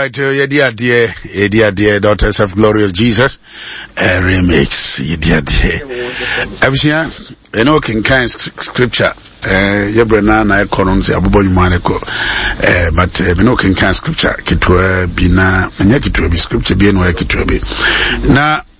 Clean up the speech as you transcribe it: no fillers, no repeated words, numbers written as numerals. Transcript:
right, dear Daughters of Glorious Jesus, remix, dear. Abishia, kind scripture. Yebrena na economies abobonyu maneko but kind scripture kitwa bina nya kitwa bi scripture bi no kitwa bi na